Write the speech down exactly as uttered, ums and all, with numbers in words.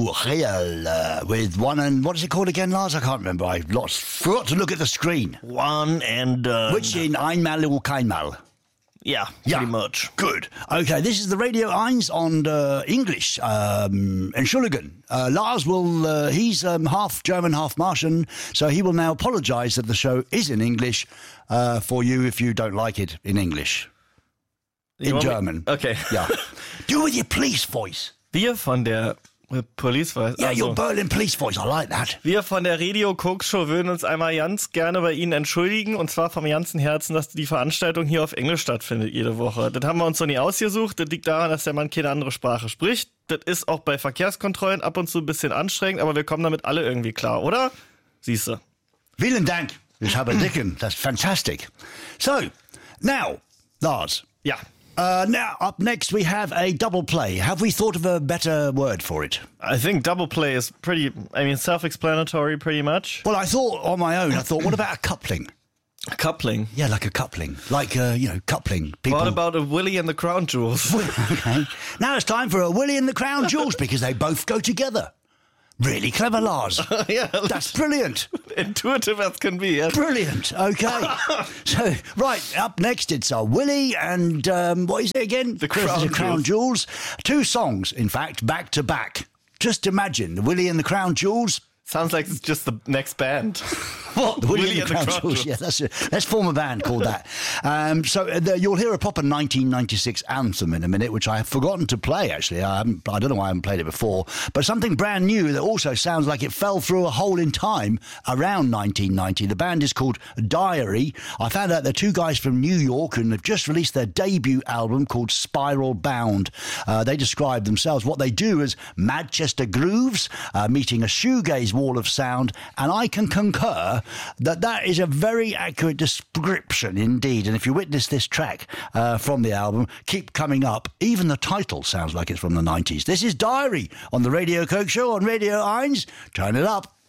Radio Real uh, with one and... What is it called again, Lars? I can't remember. I lost, forgot to look at the screen. One and... Uh, Which in Einmal or Keinmal? Yeah, Yeah. pretty much. Good. Okay, this is the Radio Eins on uh, English. Um, Entschuldigen. Uh, Lars will, uh, he's um, half German, half Martian, so he will now apologise that the show is in English uh, for you if you don't like it in English. You In want me- German. Okay. Yeah. Do it with your police voice. Wir von der äh, Police Voice. Yeah, also, your Berlin police voice. I like that. wir von der Radio Koks Show würden uns einmal ganz gerne bei Ihnen entschuldigen und zwar vom ganzen Herzen, dass die Veranstaltung hier auf Englisch stattfindet jede Woche. Das haben wir uns so nie ausgesucht. Das liegt daran, dass der Mann keine andere Sprache spricht. Das ist auch bei Verkehrskontrollen ab und zu ein bisschen anstrengend, aber wir kommen damit alle irgendwie klar, oder? Siehste. Vielen Dank, Miss Hubbard-Dicken. That's fantastic. So, now, Lars. Ja. Uh, now, up next we have a double play. Have we thought of a better word for it? I think double play is pretty, I mean, self-explanatory pretty much. Well, I thought on my own, I thought, what about a coupling? Coupling. Yeah, like a coupling. Like, uh, you know, coupling. People. What about a Willie and the Crown Jewels? Okay. Now it's time for a Willie and the Crown Jewels because they both go together. Really clever, Lars. Yeah, That's brilliant. intuitive as can be. Yes. Brilliant. Okay. So, right, up next it's a Willie and, um, what is it again? The Crown The Crown Jewels. Two songs, in fact, back to back. Just imagine, the Willie and the Crown Jewels. Sounds like it's just the next band. What? The Willie, Willie and the Crown Jewels. Yeah, that's it. Let's form a band called that. Um, so uh, the, you'll hear a proper nineteen ninety-six anthem in a minute, which I have forgotten to play, actually. I, haven't, I don't know why I haven't played it before. But something brand new that also sounds like it fell through a hole in time around nineteen ninety. The band is called Diary. I found out they're two guys from New York and have just released their debut album called Spiral Bound. Uh, they describe themselves, what they do as Manchester grooves, uh, meeting a shoegaze wall of sound, and I can concur that that is a very accurate description indeed. And if you witness this track uh, from the album, Keep Coming Up, even the title sounds like it's from the nineties. This is Diary on the Radio Coke Show on Radio Eins. Turn it up.